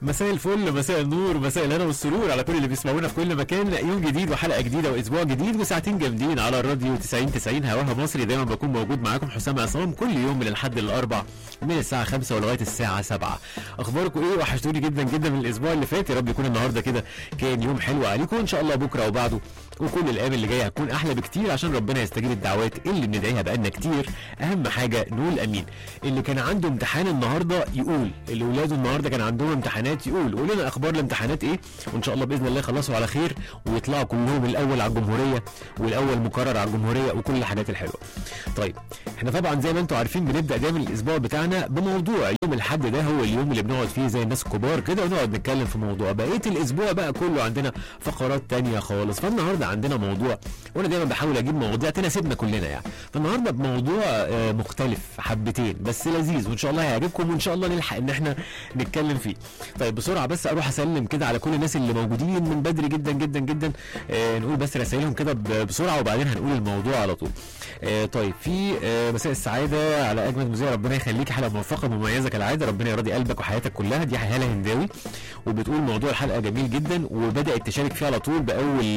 مساء الفل، مساء النور، مساء الهنا والسرور على كل اللي بيسمعونا في كل مكان. يوم جديد وحلقه جديده واسبوع جديد وساعتين جامدين على الراديو 90 هواها مصري. دايما بكون موجود معاكم حسام عصام كل يوم من الاحد للاربع من الساعه 5 ولغايه الساعه 7. اخباركم ايه؟ وحشتوني جدا جدا من الاسبوع اللي فات. يا رب يكون النهارده كده كان يوم حلو عليكم، وان شاء الله بكره وبعده وكل الايام اللي جايه هتكون احلى بكتير عشان ربنا يستجيب الدعوات اللي بندعيها بقالنا كتير. اهم حاجه نقول امين. اللي كان عنده امتحان النهارده يقول، اللي ولاده النهارده كان عندهم امتحانات يقول، قول لنا اخبار الامتحانات ايه، وان شاء الله باذن الله يخلصوا على خير ويطلعوا كلهم الاول على الجمهوريه والاول مكرر على الجمهوريه وكل الحاجات الحلوه. طيب احنا طبعا زي ما انتم عارفين بنبدا دايما الاسبوع بتاعنا بموضوع. يوم الاحد ده هو اليوم اللي بنقعد فيه زي الناس الكبار كده ونقعد نتكلم في موضوع. بقيه الاسبوع بقى كله عندنا فقرات تانية خالص. فالنهارده عندنا موضوع، وانا دايما بحاول اجيب مواضيع تناسبنا كلنا يعني. فالنهارده بموضوع مختلف حبتين بس لذيذ، وان شاء الله هيعجبكم وان شاء الله نلحق ان احنا نتكلم فيه. طيب بسرعه بس اروح اسلم كده على كل الناس اللي موجودين من بدري جدا جدا جدا. نقول بس رسائلهم كده بسرعه وبعدين هنقول الموضوع على طول. طيب في مساء السعاده على اجمل مذيع، ربنا يخليك، حلقه موفقه مميزه كالعاده، ربنا يرضي قلبك وحياتك كلها. دي هاله هنداوي وبتقول موضوع الحلقه جميل جدا، وبدات تشارك فيه على طول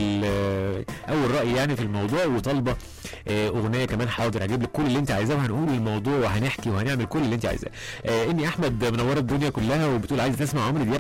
اول راي يعني في الموضوع، وطالبه اغنيه كمان. حاضر هجيب لك كل اللي انت عايزاه وهنقول الموضوع وهنحكي وهنعمل كل اللي انت عايزاه. اني احمد منوره الدنيا كلها وبتقول عايزه تسمع عمرو دياب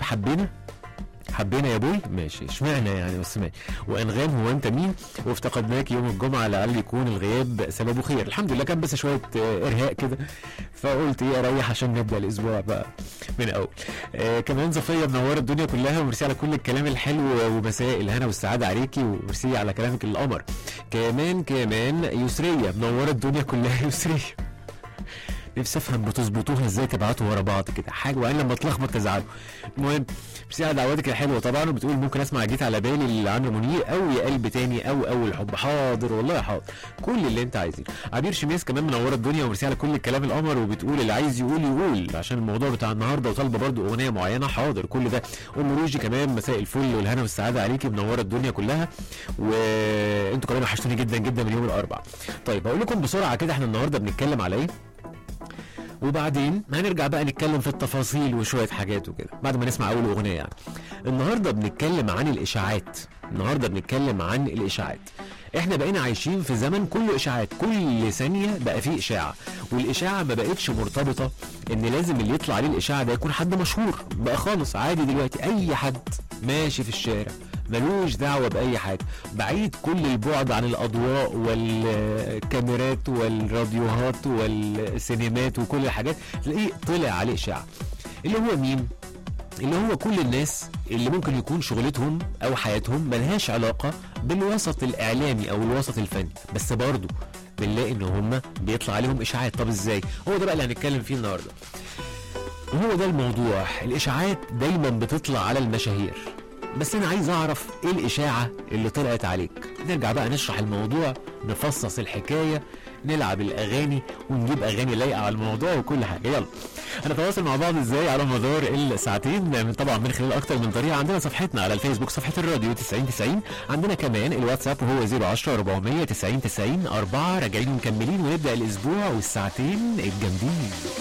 حبينا يا بوي. ماشي اشمعنى يعني بس ماشي. وانغام هو انت مين، وافتقدناك يوم الجمعه لعل يكون الغياب سببه خير. الحمد لله كان بس شويه ارهاق كده فقلت ايه اريح عشان نبدا الاسبوع بقى من اول. كمان صفيه منوره الدنيا كلها وميرسي على كل الكلام الحلو ومساء الهنا والسعاده عليكي، وميرسي على كلامك القمر. كمان يسريه منوره الدنيا كلها. يسريه نفسي افهم بتظبطوها ازاي تبعتوا ورا بعض كده حاجه، وان لما تلخبط تزعلوا. المهم ميرسي على دعواتك الحلوه طبعا. وبتقول ممكن اسمع جيت على بالي لعمرو منير او يا قلب تاني او اول حب. حاضر والله حاضر كل اللي انت عايزينه. عبير شميس كمان منوره الدنيا وميرسي على كل الكلام القمر، وبتقول اللي عايز يقول عشان الموضوع بتاع النهارده، وطالبه برده اغنيه معينه. حاضر كل ده. ام روجي كمان مساء الفل والهنا والسعاده عليكي، منوره الدنيا كلها، وانتوا كمان وحشتوني جدا جدا من يوم الاربعاء. طيب هقول لكم بسرعه كده احنا النهارده بنتكلم على ايه، وبعدين هنرجع بقى نتكلم في التفاصيل وشويه حاجات وكده بعد ما نسمع اول اغنيه يعني. النهارده بنتكلم عن الاشاعات. احنا بقينا عايشين في زمن كله اشاعات، كل ثانيه بقى فيه اشاعه، والاشاعه ما بقتش مرتبطه ان لازم اللي يطلع عليه الاشاعه ده يكون حد مشهور. بقى خالص عادي دلوقتي اي حد ماشي في الشارع ملوش دعوه باي حاجه، بعيد كل البعد عن الاضواء والكاميرات والراديوهات والسينمات وكل الحاجات، تلاقيه طلع عليه اشاعه. اللي هو مين؟ اللي هو كل الناس اللي ممكن يكون شغلتهم او حياتهم ملهاش علاقه بالوسط الاعلامي او الوسط الفني، بس برضه بنلاقي ان هم بيطلع عليهم اشاعات. طب ازاي؟ هو ده بقى اللي هنتكلم فيه النهارده، وهو ده الموضوع. الاشاعات دايما بتطلع على المشاهير، بس انا عايز اعرف ايه الاشاعه اللي طلعت عليك. نرجع بقى نشرح الموضوع، نفصص الحكايه، نلعب الاغاني ونجيب اغاني لايقه على الموضوع وكل حاجه. يلا هنتواصل مع بعض ازاي على مدار الساعتين؟ طبعا من خلال اكتر من طريقه. عندنا صفحتنا على الفيسبوك صفحه الراديو 90 عندنا كمان الواتساب وهو 010 400 90 4. راجعين مكملين ونبدا الاسبوع والساعتين الجامدين.